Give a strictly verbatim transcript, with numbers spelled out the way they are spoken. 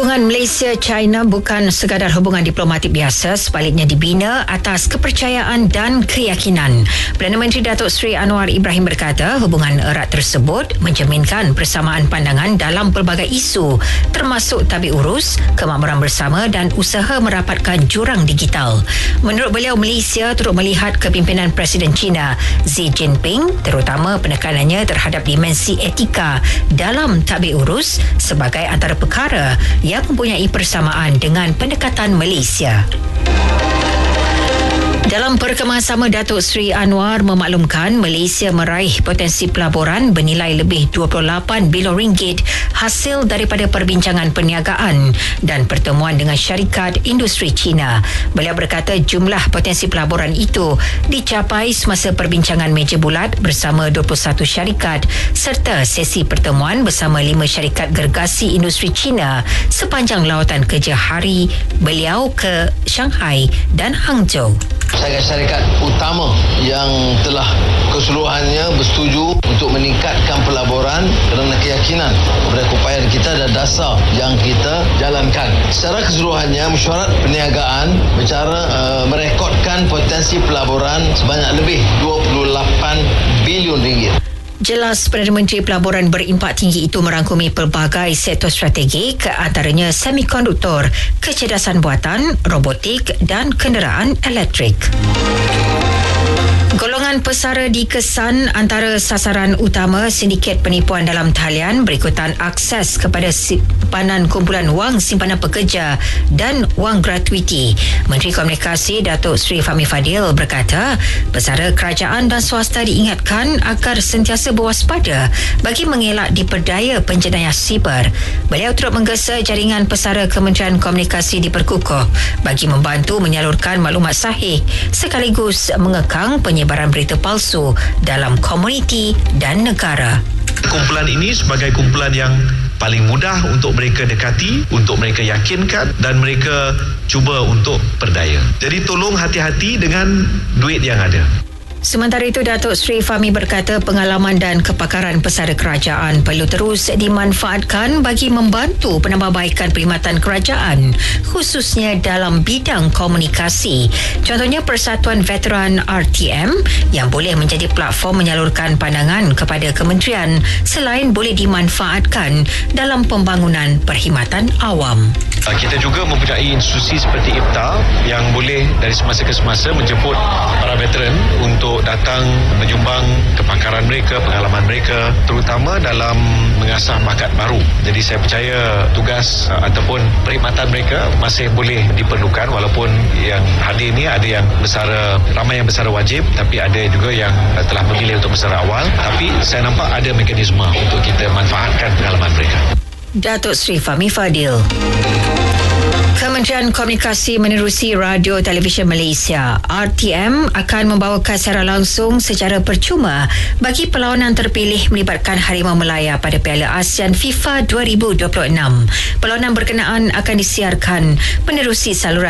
Hubungan Malaysia-China bukan sekadar hubungan diplomatik biasa, sebaliknya dibina atas kepercayaan dan keyakinan. Perdana Menteri Datuk Seri Anwar Ibrahim berkata, hubungan erat tersebut mencerminkan persamaan pandangan dalam pelbagai isu, termasuk tabik urus, kemakmuran bersama dan usaha merapatkan jurang digital. Menurut beliau, Malaysia turut melihat kepimpinan Presiden China Xi Jinping, terutama penekanannya terhadap dimensi etika dalam tabik urus sebagai antara perkara yang mempunyai persamaan dengan pendekatan Malaysia. Dalam perkemahan sama, Datuk Seri Anwar memaklumkan Malaysia meraih potensi pelaburan bernilai lebih dua puluh lapan bilion ringgit hasil daripada perbincangan perniagaan dan pertemuan dengan syarikat industri China. Beliau berkata jumlah potensi pelaburan itu dicapai semasa perbincangan meja bulat bersama dua puluh satu syarikat serta sesi pertemuan bersama lima syarikat gergasi industri China sepanjang lawatan kerja hari beliau ke Shanghai dan Hangzhou. Syarikat-syarikat utama yang telah keseluruhannya bersetuju untuk meningkatkan pelaburan kerana keyakinan kepada upaya kita dan dasar yang kita jalankan. Secara keseluruhannya, mesyuarat perniagaan bercara uh, merekodkan potensi pelaburan sebanyak lebih dua puluh lapan bilion ringgit. Jelas Perdana Menteri Pelaburan berimpak tinggi itu merangkumi pelbagai sektor strategik, antaranya semikonduktor, kecerdasan buatan, robotik dan kenderaan elektrik. Golongan pesara dikesan antara sasaran utama sindiket penipuan dalam talian berikutan akses kepada simpanan kumpulan wang simpanan pekerja dan wang gratuiti. Menteri Komunikasi Datuk Seri Fahmi Fadil berkata, pesara kerajaan dan swasta diingatkan agar sentiasa berwaspada bagi mengelak diperdaya penjenayah siber. Beliau turut menggesa jaringan pesara Kementerian Komunikasi diperkukuh bagi membantu menyalurkan maklumat sahih sekaligus mengekang penyebaran berita palsu dalam komuniti dan negara. Kumpulan ini sebagai kumpulan yang paling mudah untuk mereka dekati, untuk mereka yakinkan dan mereka cuba untuk berdaya. Jadi tolong hati-hati dengan duit yang ada. Sementara itu, Datuk Seri Fahmi berkata pengalaman dan kepakaran pesara kerajaan perlu terus dimanfaatkan bagi membantu penambahbaikan perkhidmatan kerajaan, khususnya dalam bidang komunikasi. Contohnya Persatuan Veteran R T M yang boleh menjadi platform menyalurkan pandangan kepada kementerian selain boleh dimanfaatkan dalam pembangunan perkhidmatan awam. Kita juga mempunyai institusi seperti I P T A yang boleh dari semasa ke semasa menjemput para veteran untuk datang menyumbang kepakaran mereka, pengalaman mereka, terutama dalam mengasah bakat baru. Jadi saya percaya tugas uh, ataupun perkhidmatan mereka masih boleh diperlukan, walaupun yang hadir ni ada yang bersara, ramai yang bersara wajib, tapi ada juga yang uh, telah memilih untuk bersara awal. Tapi saya nampak ada mekanisme untuk kita manfaatkan pengalaman mereka. Datuk Seri Fahmi Fadil. Kementerian Komunikasi menerusi Radio Televisyen Malaysia R T M akan membawakan secara langsung secara percuma bagi perlawanan terpilih melibatkan Harimau Melaya pada Piala ASEAN FIFA dua ribu dua puluh enam. Perlawanan berkenaan akan disiarkan menerusi saluran